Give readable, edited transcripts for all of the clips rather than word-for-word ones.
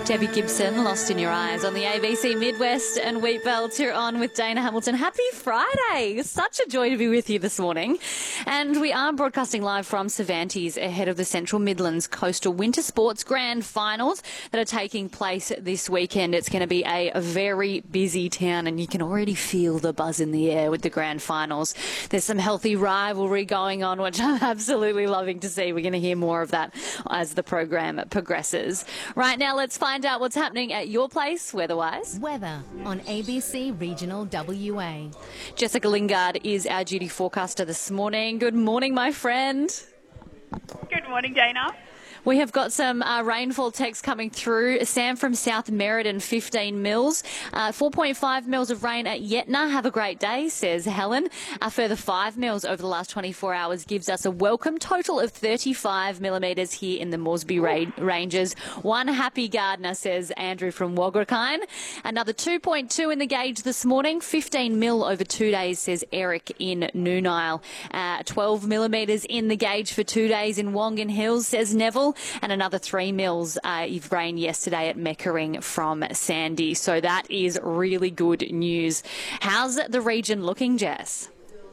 Debbie Gibson, Lost in Your Eyes on the ABC Midwest and Wheatbelt. You're on with Dana Hamilton. Happy Friday. Such a joy to be with you this morning. And we are broadcasting live from Cervantes ahead of the Central Midlands Coastal Winter Sports Grand Finals that are taking place this weekend. It's going to be a very busy town and you can already feel the buzz in the air with the Grand Finals. There's some healthy rivalry going on, which I'm absolutely loving to see. We're going to hear more of that as the program progresses. Right now, let's find out what's happening at your place weather-wise. Weather on ABC Regional WA. Jessica Lingard is our duty forecaster this morning. Good morning, my friend. Good morning, Dana. We have got some rainfall text coming through. Sam from South Merredin, 15 mils. 4.5 mils of rain at Yetna. Have a great day, says Helen. A further 5 mils over the last 24 hours gives us a welcome total of 35 millimetres here in the Moresby Ranges. One happy gardener, says Andrew from Wagrakine. Another 2.2 in the gauge this morning. 15 mil over 2 days, says Eric in Noonile. 12 millimetres in the gauge for 2 days in Wongan Hills, says Neville. And another 3 mils of rain yesterday at Meckering from Sandy. So that is really good news. How's the region looking, Jess?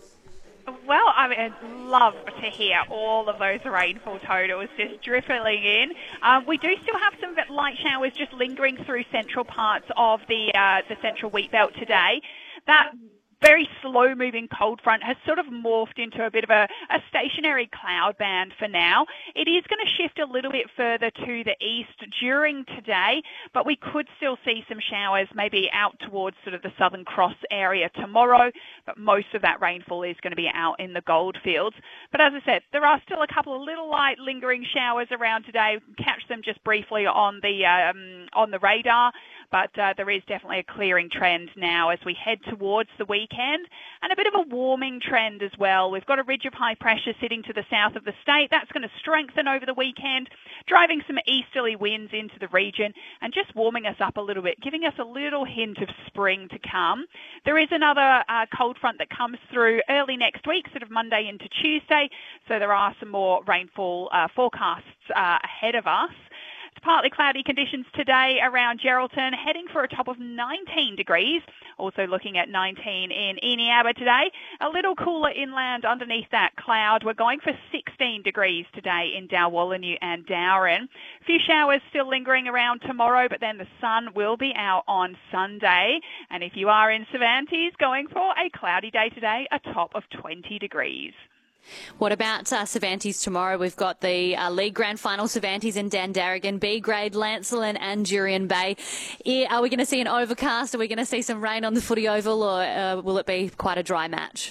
Well, I mean, I'd love to hear all of those rainfall totals just drizzling in. We do still have some light showers just lingering through central parts of the central wheat belt today. That very slow-moving cold front has sort of morphed into a bit of a stationary cloud band for now. It is going to shift a little bit further to the east during today, but we could still see some showers maybe out towards sort of the Southern Cross area tomorrow, but most of that rainfall is going to be out in the goldfields. But as I said, there are still a couple of little light lingering showers around today. Catch them just briefly on the radar. But there is definitely a clearing trend now as we head towards the weekend, and a bit of a warming trend as well. We've got a ridge of high pressure sitting to the south of the state. That's going to strengthen over the weekend, driving some easterly winds into the region and just warming us up a little bit, giving us a little hint of spring to come. There is another cold front that comes through early next week, sort of Monday into Tuesday, so there are some more rainfall forecasts ahead of us. Partly cloudy conditions today around Geraldton, heading for a top of 19 degrees. Also looking at 19 in Eneabba today. A little cooler inland underneath that cloud. We're going for 16 degrees today in Dalwallinu and Dowran. A few showers still lingering around tomorrow, but then the sun will be out on Sunday. And if you are in Cervantes, going for a cloudy day today, a top of 20 degrees. What about Cervantes tomorrow? We've got the League Grand Final, Cervantes and Dandaragan, B grade, Lancelin and Jurien Bay. Are we going to see an overcast? Are we going to see some rain on the footy oval, or will it be quite a dry match?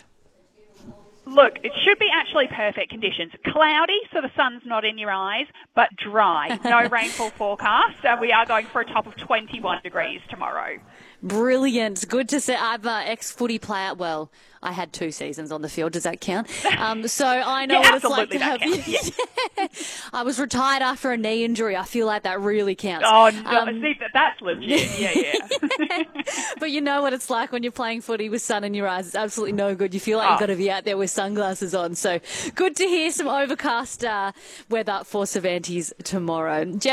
Look, it should be actually perfect conditions. Cloudy, so the sun's not in your eyes, but dry. No rainfall forecast. We are going for a top of 21 degrees tomorrow. Brilliant. Good to see. I'm an ex-footy player. Well, I had 2 seasons on the field. Does that count? So I know what it's like to have. Yeah. I was retired after a knee injury. I feel like that really counts. Oh, no, see, that's legit. Yeah. But you know what it's like when you're playing footy with sun in your eyes. It's absolutely no good. You feel like you've got to be out there with sunglasses on. So good to hear some overcast weather for Cervantes tomorrow.